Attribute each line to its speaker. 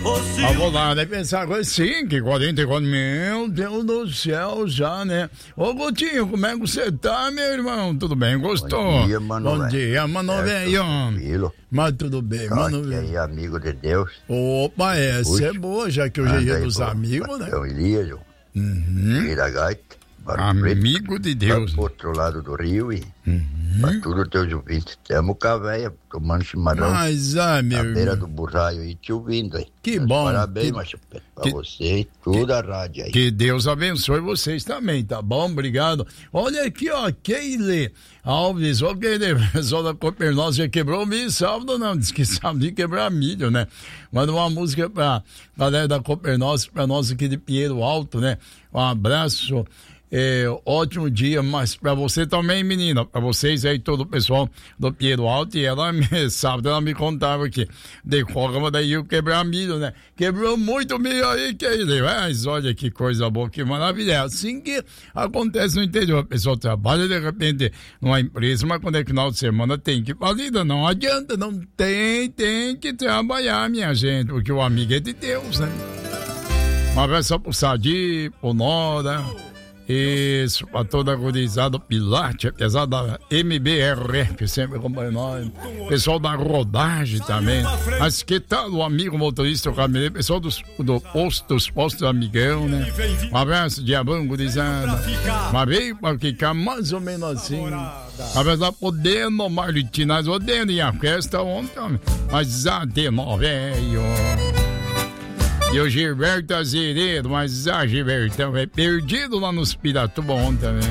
Speaker 1: Vamos lá, né? Pensar coisa sim, que 44, meu Deus do céu, já, né? Ô, Gutinho, como é que você tá, meu irmão? Tudo bem? Gostou?
Speaker 2: Bom dia, mano.
Speaker 1: Bom dia, mano, velho.
Speaker 2: Tranquilo.
Speaker 1: Mas tudo bem, mano, velho.
Speaker 2: aí, amigo de Deus.
Speaker 1: Opa, essa é boa, já que hoje é dia dos amigos, né?
Speaker 2: Eu Elias, Vira Gaita.
Speaker 1: Amigo de Deus.
Speaker 2: Pro outro lado do rio e pra todos os teus ouvintes. Tamo com a véia, tomando chimarrão.
Speaker 1: Mas, meu
Speaker 2: na beira do burraio aí, te ouvindo aí.
Speaker 1: Que bom.
Speaker 2: Parabéns, Macho Pedro, pra você e toda a rádio aí.
Speaker 1: Que Deus abençoe vocês também, tá bom? Obrigado. Olha aqui, ó, Keile Alves, ó, Keile, pessoal da Copernosa já quebrou milho sábado, não, disse que sábado de quebrar milho, né? Manda uma música pra galera da Copernosa, pra nós aqui de Pinheiro Alto, né? Um abraço. Ótimo dia, mas pra você também, menina, pra vocês aí, todo o pessoal do Pinheiro Alto, e ela, sábado, ela me contava que de qualquer daí eu quebrar milho, né? Quebrou muito milho aí, que ele, mas olha que coisa boa, que maravilha, é assim que acontece no interior, a pessoa trabalha de repente numa empresa, mas quando é final de semana tem que ir pra vida, não adianta, não tem que trabalhar, minha gente, porque o amigo é de Deus, né? Um abraço pro Sadi, pro Nora. Isso, pra toda a gurizada, Pilate, apesar da MBR, que sempre acompanha nós. Pessoal da rodagem também. Mas que tal o amigo motorista, o caminhoneiro, pessoal dos postos amigão, né? Um abraço, diabão, gurizada. Mas veio pra ficar mais ou menos assim. Apesar de poder no Marlitinaz, podendo ir à festa ontem, mas até velho. E o Gilberto Azeredo, mas Gilbertão é perdido lá nos Piratuba ontem também.